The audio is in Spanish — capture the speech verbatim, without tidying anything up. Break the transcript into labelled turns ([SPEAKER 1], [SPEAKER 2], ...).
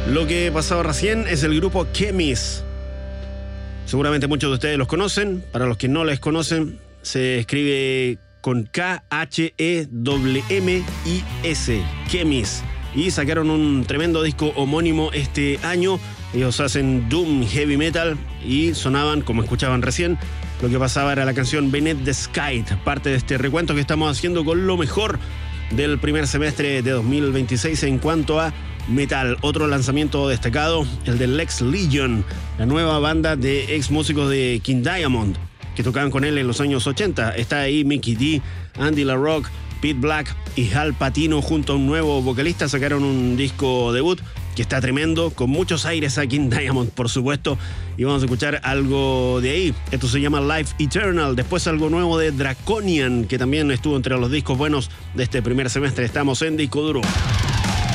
[SPEAKER 1] Lo que pasaba recién es el grupo Kemis. Seguramente muchos de ustedes los conocen. Para los que no les conocen, se escribe con K H E M M I S, Kemis. Y sacaron un tremendo disco homónimo este año. Ellos hacen doom heavy metal y sonaban, como escuchaban recién, lo que pasaba era la canción Beneath the Sky, parte de este recuento que estamos haciendo con lo mejor del primer semestre de dos mil veintiséis en cuanto a metal. Otro lanzamiento destacado, el de Lex Legion, la nueva banda de ex músicos de King Diamond, que tocaban con él en los años ochenta. Está ahí Mickey D, Andy LaRocque, Pete Black y Hal Patino junto a un nuevo vocalista. Sacaron un disco debut que está tremendo, con muchos aires a King Diamond, por supuesto, y vamos a escuchar algo de ahí. Esto se llama Life Eternal. Después algo nuevo de Draconian, que también estuvo entre los discos buenos de este primer semestre. Estamos en Disco Duro.